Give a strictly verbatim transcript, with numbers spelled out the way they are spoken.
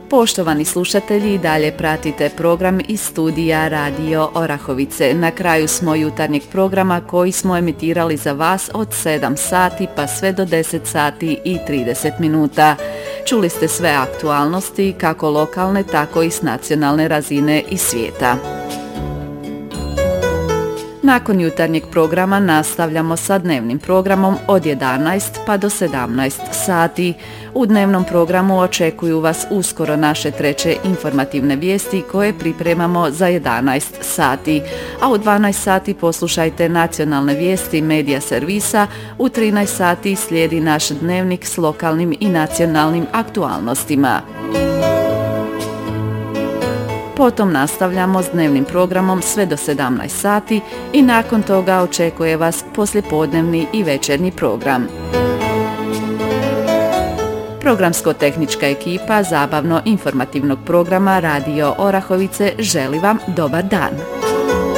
Poštovani slušatelji, i dalje pratite program iz studija Radio Orahovice. Na kraju smo jutarnjeg programa koji smo emitirali za vas od sedam sati pa sve do deset sati i trideset minuta. Čuli ste sve aktualnosti, kako lokalne, tako i s nacionalne razine i svijeta. Nakon jutarnjeg programa nastavljamo sa dnevnim programom od jedanaest pa do sedamnaest sati. U dnevnom programu očekuju vas uskoro naše treće informativne vijesti koje pripremamo za jedanaest sati, a u dvanaest sati poslušajte nacionalne vijesti medija servisa, u trinaest sati slijedi naš dnevnik s lokalnim i nacionalnim aktualnostima. Potom nastavljamo s dnevnim programom sve do sedamnaest sati i nakon toga očekuje vas poslijepodnevni i večernji program. Programsko-tehnička ekipa zabavno-informativnog programa Radio Orahovice želi vam dobar dan.